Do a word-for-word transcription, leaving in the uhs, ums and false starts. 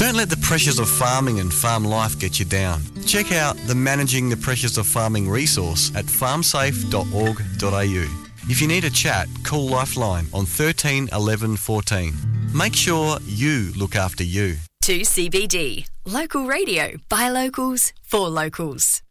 Don't let the pressures of farming and farm life get you down. Check out the Managing the Pressures of Farming resource at farm safe dot org dot a u. If you need a chat, call Lifeline on thirteen eleven fourteen. Make sure you look after you. two C B D. Local radio by locals for locals.